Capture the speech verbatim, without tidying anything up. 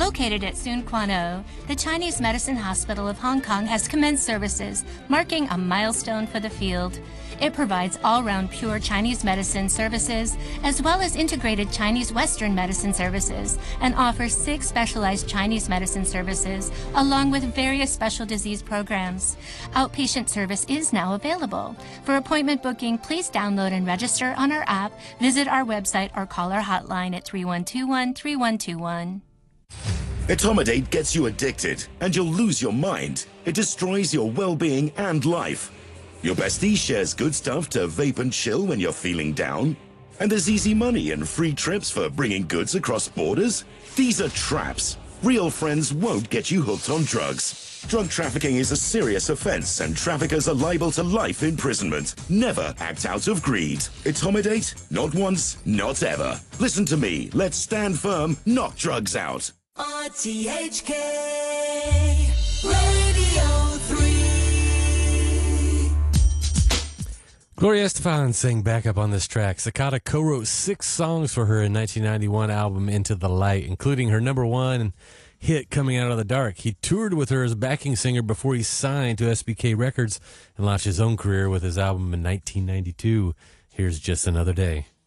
Located at Soon Quan O, the Chinese Medicine Hospital of Hong Kong has commenced services, marking a milestone for the field. It provides all-round pure Chinese medicine services, as well as integrated Chinese Western medicine services, and offers six specialized Chinese medicine services, along with various special disease programs. Outpatient service is now available. For appointment booking, please download and register on our app, visit our website, or call our hotline at three one two one, three one two one. Etomidate gets you addicted, and you'll lose your mind. It destroys your well-being and life. Your bestie shares good stuff to vape and chill when you're feeling down. And there's easy money and free trips for bringing goods across borders. These are traps. Real friends won't get you hooked on drugs. Drug trafficking is a serious offense, and traffickers are liable to life imprisonment. Never act out of greed. Etomidate? Not once, not ever. Listen to me. Let's stand firm, knock drugs out. R T H K Radio three. Gloria Estefan sang backup on this track. Sakata co-wrote six songs for her in nineteen ninety-one album Into the Light, including her number one hit Coming Out of the Dark. He toured with her as a backing singer before he signed to S B K Records and launched his own career with his album in nineteen ninety-two. Here's Just Another Day.